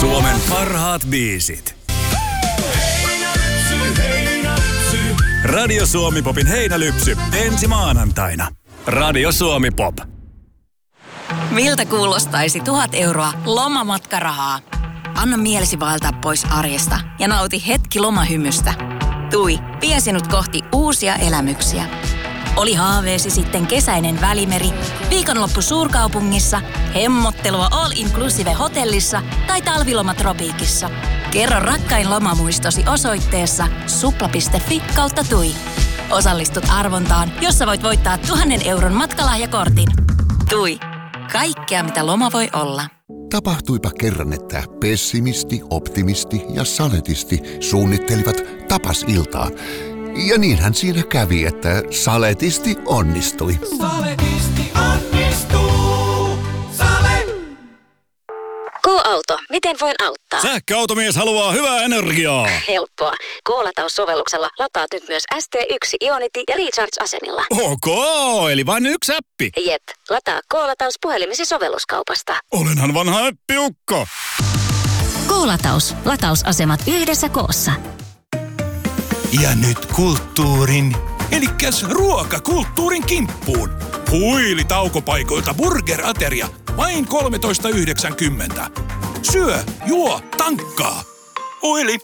Suomen parhaat biisit. Radio Suomi Popin heinälypsy ensi maanantaina. Radio Suomi Pop. Miltä kuulostaisi 1 000 euroa lomamatkarahaa? Anna mielesi vaeltaa pois arjesta ja nauti hetki lomahymystä. TUI vie sinut kohti uusia elämyksiä. Oli haaveesi sitten kesäinen Välimeri, viikonloppu suurkaupungissa, hemmottelua all-inclusive hotellissa tai talviloma tropiikissa. Kerro rakkain lomamuistosi osoitteessa supla.fi/TUI. Osallistut arvontaan, jossa voit voittaa 1 000 euron matkalahjakortin. TUI. Kaikkea, mitä loma voi olla. Tapahtuipa kerran, että pessimisti, optimisti ja saletisti suunnittelivat tapasiltaa. Ja niinhän siinä kävi, että saletisti onnistui. Saletisti onnistuu. Sale. K-auto. Miten voin auttaa? Sähköautomies haluaa hyvää energiaa. Helppoa. K-lataussovelluksella lataat nyt myös ST1, Ionity ja Recharge-asemilla. Ok, eli vain yksi appi. Jep. Lataa K-lataus puhelimesi sovelluskaupasta. Olenhan vanha äppiukko. K-lataus. Latausasemat yhdessä koossa. Ja nyt kulttuurin, elikkäs ruokakulttuurin kimppuun. Huili taukopaikoilta burgerateria, vain 13,90. Syö, juo, tankkaa. Huili.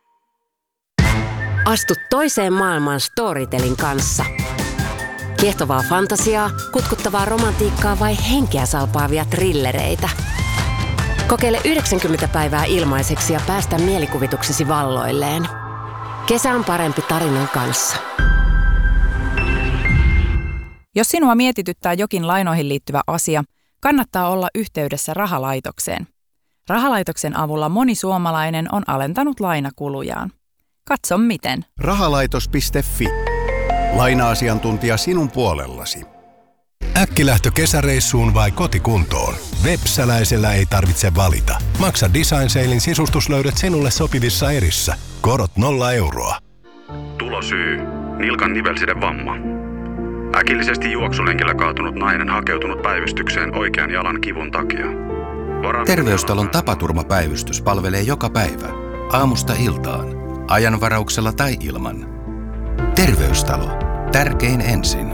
Astu toiseen maailmaan Storytelin kanssa. Kiehtovaa fantasiaa, kutkuttavaa romantiikkaa vai henkeä salpaavia thrillereitä. Kokeile 90 päivää ilmaiseksi ja päästä mielikuvituksesi valloilleen. Kesä on parempi tarinan kanssa. Jos sinua mietityttää jokin lainoihin liittyvä asia, kannattaa olla yhteydessä Rahalaitokseen. Rahalaitoksen avulla moni suomalainen on alentanut lainakulujaan. Katso miten. Rahalaitos.fi. Laina-asiantuntija sinun puolellasi. Äkkilähtö kesäreissuun vai kotikuntoon? Vepsäläisellä ei tarvitse valita. Maksa Design Salein sisustuslöydöt sinulle sopivissa erissä. Korot 0 euroa. Tulosyy. Nilkan nivelsidevamma. Äkillisesti juoksulenkillä kaatunut nainen hakeutunut päivystykseen oikean jalan kivun takia. Terveystalon tapaturmapäivystys palvelee joka päivä. Aamusta iltaan. Ajanvarauksella tai ilman. Terveystalo. Tärkein ensin.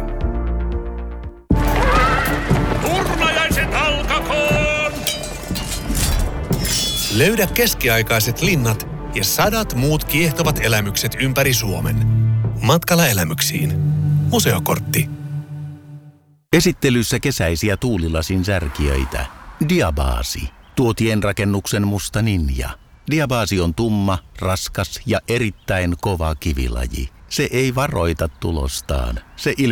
Turnajaiset alkakoon! Löydä keskiaikaiset linnat ja 100 muut kiehtovat elämykset ympäri Suomen. Matkalla elämyksiin. Museokortti. Esittelyssä kesäisiä tuulilasin särkiöitä. Diabasi. Tuotienrakennuksen musta ninja. Diabasi on tumma, raskas ja erittäin kova kivilaji. Se ei varoita tulostaan. Se